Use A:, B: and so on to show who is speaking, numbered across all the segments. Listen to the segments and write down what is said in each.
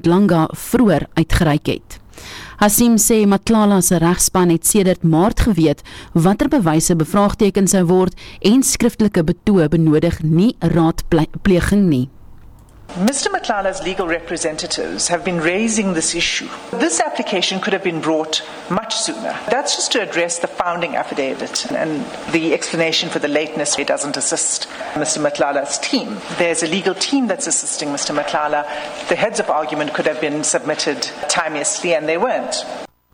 A: Langa vroeër uitgereik het. Hassim sê Matlala se regspan het sedert Maart geweet watter bewyse bevraagteken sou word en skriftelike betoë benodig nie raadpleging nie.
B: Mr. Matlala's legal representatives have been raising this issue. This application could have been brought much sooner. That's just to address the founding affidavit, and the explanation for the lateness it doesn't assist Mr. Matlala's team. There's a legal team that's assisting Mr. Matlala. The heads of argument could have been submitted timeously, and they weren't.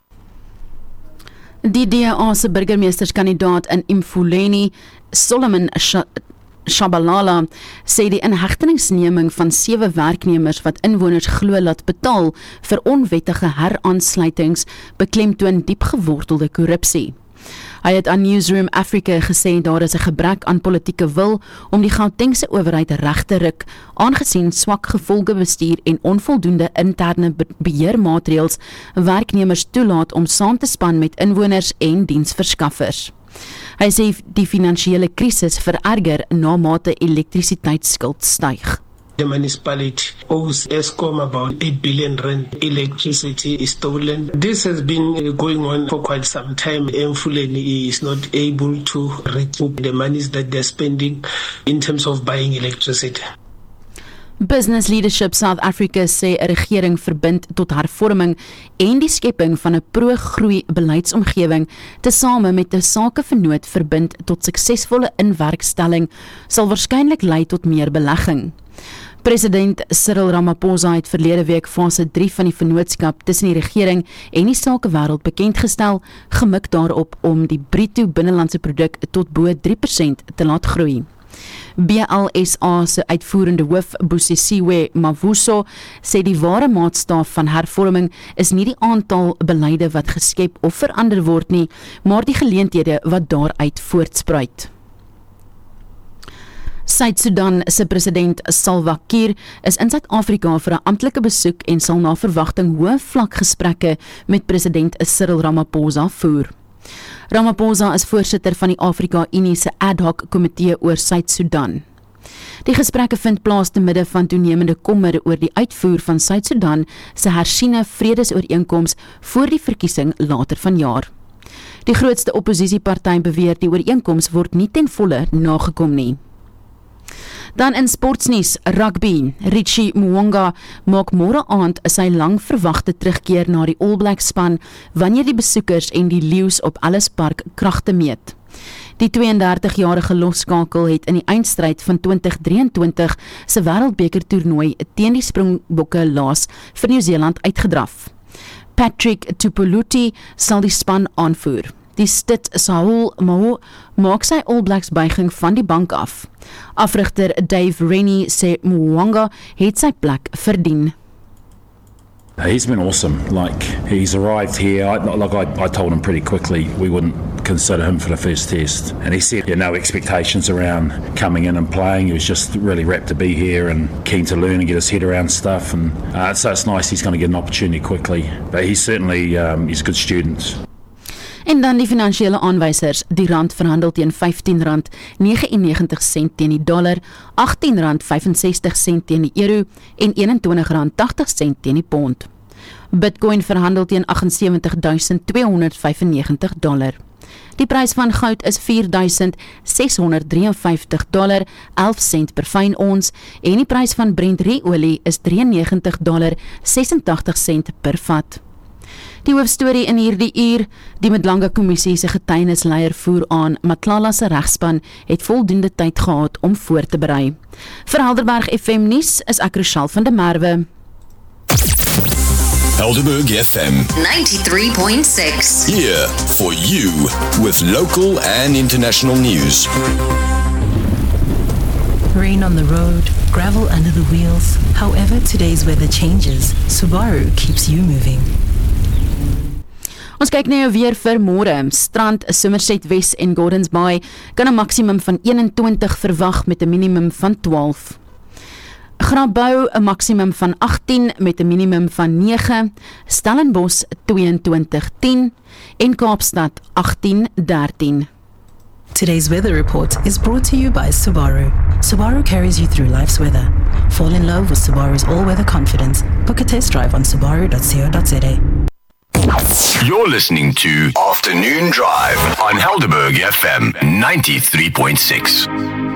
A: Die DA se burgemeesterskandidaat in Mfuleni, Solomon Shabalala, sê die inhegtenisneming van 7 werknemers wat inwoners glo laat betaal vir onwettige heraansluitings beklemtoon diepgewortelde korrupsie. Hy het aan Newsroom Africa gesê daar is 'n gebrek aan politieke wil om die Gautengse owerheid reg te ruk, aangesien swak gevolgebestuur en onvoldoende interne beheermaatreëls werknemers toelaat om saam te span met inwoners en diensverskaffers. Hy sê die finansiële krisis vererger na mate elektrisiteitsskuld styg.
C: The municipality owes Eskom about 8 billion rand. Electricity is stolen. This has been going on for quite some time. Mfuleni is not able to recoup the monies that they're spending in terms of buying electricity.
A: Business Leadership South Africa sê 'n regering verbind tot hervorming en die skepping van 'n pro-groei beleidsomgewing tesame met 'n sakevernoot verbind tot suksesvolle inwerkstelling sal waarskynlik lei tot meer belegging. President Cyril Ramaphosa het verlede week fase 3 van die vennootskap tussen die regering en die sakewêreld bekendgestel, gemik daarop om die bruto binnelandse produk tot bo 3% te laat groei. BLSA se uitvoerende hoof Busisiwe Mavuso sê die ware maatstaaf van hervorming is nie die aantal beleide wat geskep of verander word nie, maar die geleenthede wat daaruit voortspruit. Suid-Sudan se president Salva Kiir is in Suid-Afrika vir 'n amptelike besoek en sal na verwagting hoë vlak gesprekke met president Cyril Ramaphosa voer. Ramaphosa is voorsitter van die Afrika-Unie se ad hoc komitee oor Suid-Sudan. Die gesprekke vind plaas te midde van toenemende kommer oor die uitvoer van Suid-Sudan se hersiene vredesooreenkoms voor die verkiesing later vanjaar. Die grootste opposisieparty beweer die ooreenkoms word nie ten volle nagekom nie. Dan in sportsnuus, rugby. Richie Mwanga maak môre aand sy lang verwagte terugkeer na die All Blacks span wanneer die besoekers en die leeu's op Ellis Park kragte meet. Die 32-jarige loskakel het in die eindstryd van 2023 se wêreldbeker toernooi teen die Springbokke laas vir Nieu-Seeland uitgedraf. Patrick Tupoluti sal die span aanvoer. Die Stit Saul Maho maak sy All Blacks buiging van die bank af. Afrigter Dave Rennie sê Mwanga het sy plek verdien.
D: He's been awesome. He's arrived here. I told him pretty quickly we wouldn't consider him for the first test. And he said no expectations around coming in and playing. He was just really rapt to be here and keen to learn and get his head around stuff. And so it's nice he's going to get an opportunity quickly. But he's certainly he's a good student.
A: En dan die finansiële aanwysers, die rand verhandel teen R15.99 teen die dollar, R18.65 teen die euro en R21.80 teen die pond. Bitcoin verhandel teen $78,295. Die prys van goud is $4,653, 11 sent per fyn ons, en die prys van Brent olie is $93,86 per vat. Die hoofstorie in hierdie uur, die Madlanga Kommissie se getuienisleier voer aan, Matlala se regspan het voldoende tyd gehad om voor te berei. Vir Helderberg FM nuus is ek Rochelle van der Merwe.
E: Helderberg FM
F: 93.6.
E: Here for you with local and international news.
G: Rain on the road, gravel under the wheels. However today's weather changes, Subaru keeps you moving.
A: Ons kyk nou weer vir môre. Strand, Somerset West en Gordons Bay kan 'n maksimum van 21 verwag met 'n minimum van 12. Grabouw 'n maksimum van 18 met 'n minimum van 9. Stellenbosch 22:10 en Kaapstad 18:13.
G: Today's weather report is brought to you by Subaru. Subaru carries you through life's weather. Fall in love with Subaru's all-weather confidence. Book a test drive on subaru.co.za.
E: You're listening to Afternoon Drive on Helderberg FM 93.6.